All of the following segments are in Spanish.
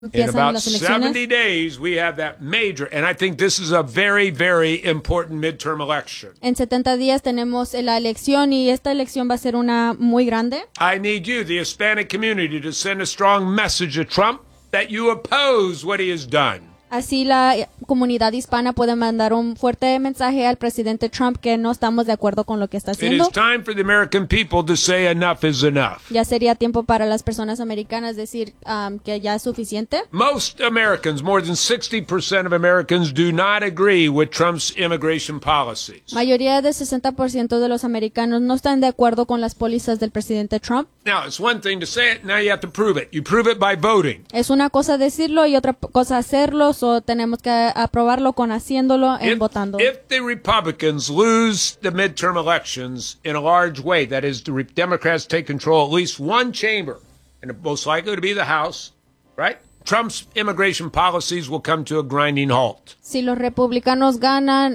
In empiezan about las 70 elecciones. days, we have that major, and I think this is a very, very important midterm election. En 70 días tenemos la elección y esta elección va a ser una muy grande. I need you, the Hispanic community, to send a strong message to Trump that you oppose what he has done. Así la comunidad hispana puede mandar un fuerte mensaje al presidente Trump que no estamos de acuerdo con lo que está It haciendo. is time for the American people to say enough is enough. Ya sería tiempo para las personas americanas decir que ya es suficiente. Most Americans, more than 60% of Americans, do not agree with Trump's immigration policies. Mayoría del 60% de los americanos no están de acuerdo con las pólizas del presidente Trump. Now, it's one thing to say it, now you have to prove it. You prove it by voting. Es una cosa decirlo y otra cosa hacerlo, o tenemos que aprobarlo con haciéndolo en votando. If the Republicans lose the midterm elections in a large way, that is, the Democrats take control at least one chamber, and it's most likely to be the House, right? Trump's immigration policies will come to a grinding halt. Si los republicanos ganan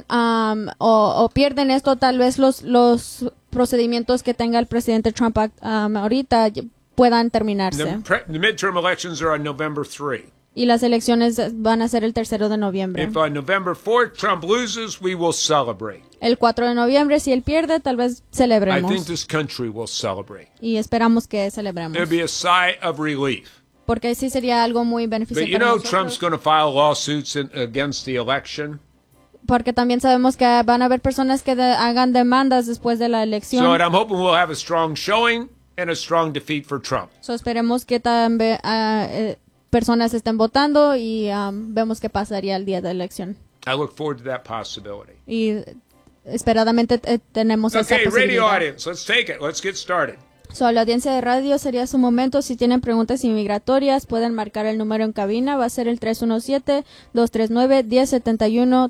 o pierden esto, tal vez los procedimientos que tenga el presidente Trump ahorita puedan terminarse. The midterm elections are on November 3. Y las elecciones van a ser el 3 de noviembre. If on November 4th Trump loses, we will celebrate. El 4 de noviembre, si él pierde, tal vez I celebremos. think this country will celebrate. Y esperamos que celebremos. There'll be a sigh of relief. Porque sí sería algo muy But beneficioso you para know nosotros. Trump's going to file lawsuits against the election. Porque también sabemos que van a haber personas que hagan demandas después de la So elección. I'm hoping we'll have a strong showing and a strong defeat for Trump. So, esperemos que también personas estén votando y vemos qué pasaría el día de la elección. I look forward to that possibility. Y esperadamente tenemos esa Okay, radio posibilidad. audience, let's take it. Let's get started. So, la audiencia de radio sería su momento. Si tienen preguntas inmigratorias, pueden marcar el número en cabina. Va a ser el 317-239-1071,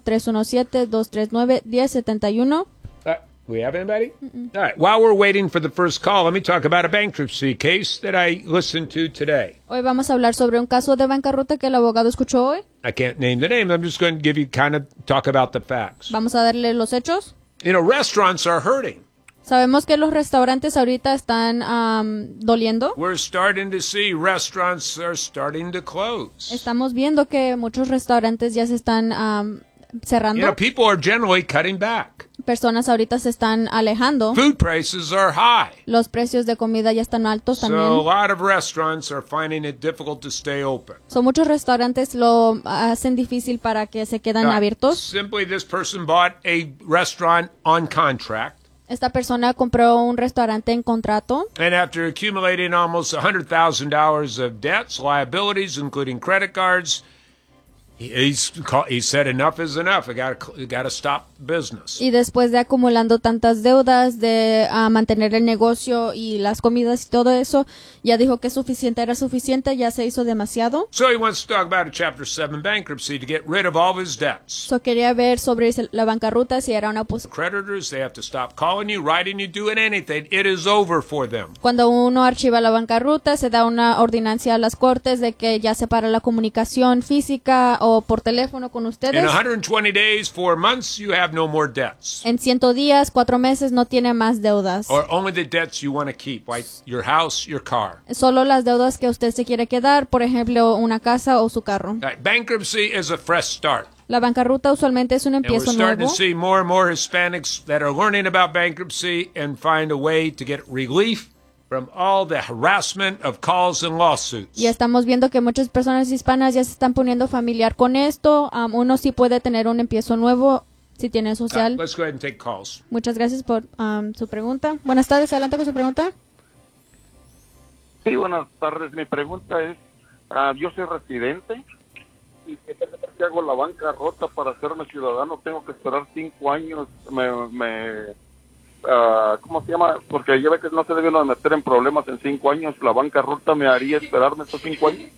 317-239-1071. We have anybody? All right. While we're waiting for the first call, let me talk about a bankruptcy case that I listened to today. Hoy vamos a hablar sobre un caso de bancarrota que el abogado escuchó hoy. I can't name the name. I'm just going to give you talk about the facts. Vamos a darle los hechos. You know, restaurants are hurting. Sabemos que los restaurantes ahorita están doliendo. We're starting to see restaurants are starting to close. Estamos viendo que muchos restaurantes ya se están cerrando. You know, people are generally cutting back. Personas ahorita se están alejando. Food prices are high. Los precios de comida ya están altos So a también. lot of restaurants are finding it difficult to stay open. So, muchos restaurantes lo hacen difícil para que se quedan abiertos. Simply, this person bought a restaurant on contract. Esta persona compró un restaurante en contrato. And after accumulating almost $100,000 of debts, liabilities, including credit cards, he said enough is enough. I got to stop business. Y después de acumulando tantas deudas de mantener el negocio y las comidas y todo eso, ya dijo que era suficiente, ya se hizo demasiado. So he wants to talk about a Chapter 7 bankruptcy to get rid of all of his debts. So, quería ver sobre la bancarrota, si era una Creditors, they have to stop calling you, writing you, doing anything. It is over for them. Cuando uno archiva la bancarrota, se da una ordenancia a las cortes de que ya se para la comunicación física o por teléfono con In ustedes. 120 days, 4 months, you have no more debts. En 100 días, 4 meses, no tiene más deudas. Or only the debts you want to keep, like your house, your car. Solo las deudas que usted se quiere quedar, por ejemplo, una casa o su carro. Right. Bankruptcy is a fresh start. La bancarrota usualmente es un And we're empiezo starting nuevo. to see more and more Hispanics that are learning about bankruptcy and find a way to get relief from all the harassment of calls and lawsuits. Y estamos viendo que muchas personas hispanas ya se están poniendo familiar con esto. Uno sí puede tener un empiezo nuevo si tiene social. Let's go ahead and take calls. Muchas gracias por su pregunta. Buenas tardes, adelante con su pregunta. Sí, buenas tardes. Mi pregunta es, yo soy residente y si hago la bancarrota para hacerme ciudadano, tengo que esperar 5 años. ¿Cómo se llama? Porque ya ve que no se debe uno meter en problemas en 5 años. ¿La bancarrota me haría esperarme estos 5 años?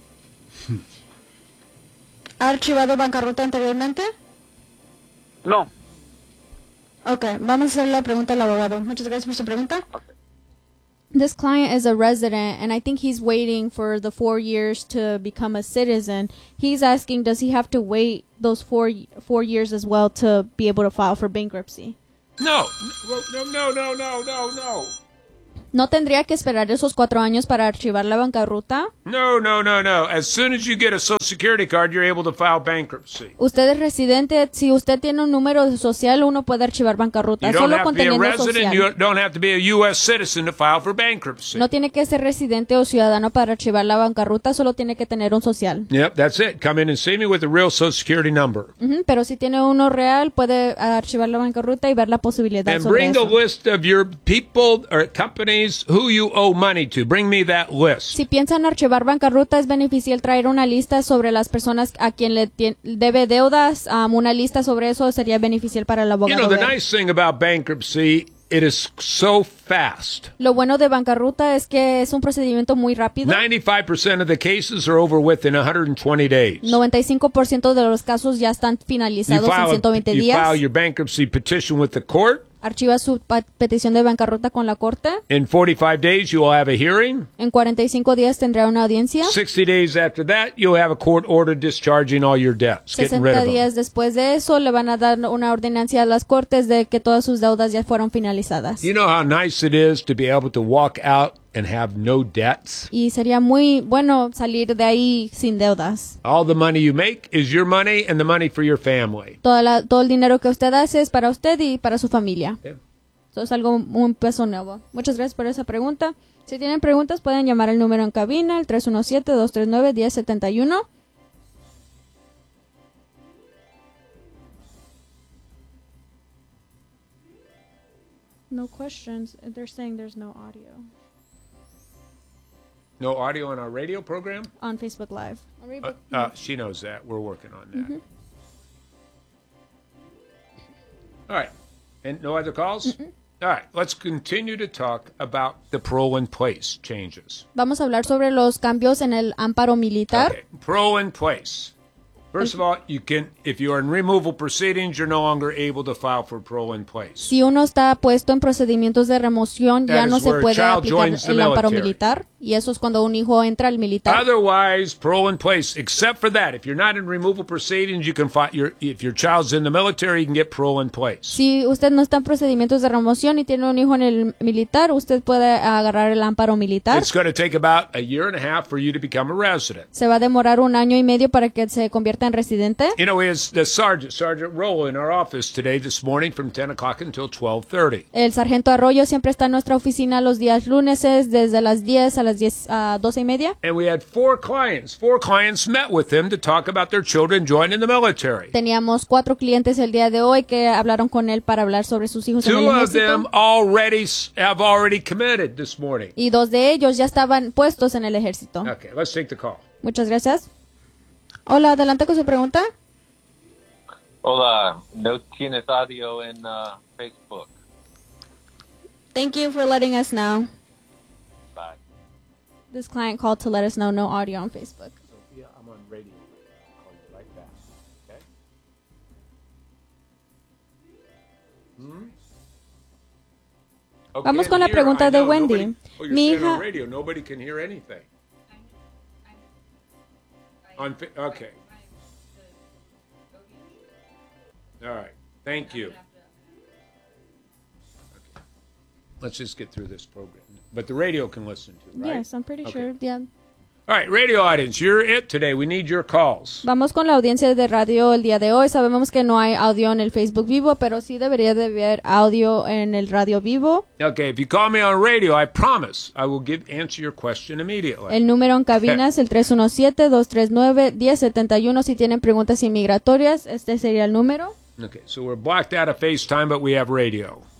¿Ha archivado bancarrota anteriormente? No. Ok, vamos a hacer la pregunta al abogado. Muchas gracias por su pregunta. This client is a resident, and I think he's waiting for the 4 years to become a citizen. He's asking, does he have to wait those four years as well to be able to file for bankruptcy? No. ¿No tendría que esperar esos 4 años para archivar la bancarrota? No, no, no, no. As soon as you get a Social Security card, you're able to file bankruptcy. Usted es residente, si usted tiene un número social, uno puede archivar bancarrota, You don't solo have to be a conteniendo resident. You social. don't have to be a U.S. citizen to file for bankruptcy. No tiene que ser residente o ciudadano para archivar la bancarrota, solo tiene que tener un social. Yep, that's it. Come in and see me with a real Social Security number. Ujú, pero si tiene uno real, puede archivar la bancarrota y ver la posibilidad And sobre bring the eso. list of your people or companies who you owe money to. Bring me that list. Si piensan archivar bancarrota, es beneficial traer una lista sobre las personas a quien le debe deudas. Una lista sobre eso sería beneficial para el You abogado. know, the ver. nice thing about bankruptcy, it is so fast. Lo bueno de bancarrota es que es un procedimiento muy rápido. 95% of the cases are over within 120 days. 95% de los casos ya están You finalizados en file, 120 you días. file your bankruptcy petition with the court. Archiva su petición de bancarrota con la corte. In 45 days, you will have a hearing. En 45 días tendrá una audiencia. 60 days after that, you'll have a court order discharging all your debts, getting rid 60 of them. días después de eso le van a dar una ordenancia a las cortes de que todas sus deudas ya fueron finalizadas. You know how nice it is to be able to walk out and have no debts? Y sería muy bueno salir de ahí sin deudas. All the money you make is your money and the money for your family. Todo el dinero que usted hace es para usted y para su familia. Yeah. Eso es algo un peso nuevo. Muchas gracias por esa pregunta. Si tienen preguntas pueden llamar al número en cabina, el 317-239-1071. No questions. They're saying there's no audio No audio on our radio program? on Facebook Live. She knows that. We're working on that. All right. And no other calls? All right. Let's continue to talk about the parole in place changes. Vamos a hablar sobre los cambios en el amparo militar. Okay. Parole in place. First of all, you can, if you are in removal proceedings, you're no longer able to file for parole in place. Si uno está puesto en procedimientos de remoción, ya That no is se where a puede child aplicar joins the el amparo military. militar. Y eso es cuando un hijo entra al militar. Otherwise, parole in place, except for that. If you're not in removal proceedings, you can file if your child's in the military, you can get parole in place. Si usted no está en procedimientos de remoción y tiene un hijo en el militar, usted puede agarrar el amparo militar. It's going to take about a year and a half for you to become a resident. Se va a demorar 1 año y medio para que se convierta en residente. You know, we had the Sergeant Roll in our office today, this morning, from 10 o'clock until 12:30. El sargento Arroyo siempre está en nuestra oficina los días lunes desde las 10 a las 12:30. And we had 4 clients. 4 clients met with him to talk about their children joining the military. Teníamos 4 clientes el día de hoy que hablaron con él para hablar sobre sus hijos en el 2 of them ejército. have already committed this morning. Y 2 de ellos ya estaban puestos en el ejército. Okay, let's take the call. Muchas gracias. Hola, adelante con su pregunta. Hola, no tienes audio en Facebook. Thank you for letting us know. Bye. This client called to let us know no audio on Facebook. Sophia, I'm on radio. I'll call you right back. Okay? Okay, Vamos con la here, pregunta I de know, Wendy. nobody- you're Mi saying on hija- radio, nobody can hear anything. Okay. All right. Thank you. Okay. Let's just get through this program. But the radio can listen to, right? Yes, I'm pretty Okay. sure. Yeah. All right, radio audience, you're it today. We need your calls. Vamos con la audiencia de radio el día de hoy. Sabemos que no hay audio en el Facebook vivo, pero sí debería de haber audio en el radio vivo. Okay, if you call me on radio, I promise I will answer your question immediately. El número en cabina es el 317-239-1071. Si tienen preguntas inmigratorias, este sería el número. Okay, so we're blocked out of FaceTime, but we have radio.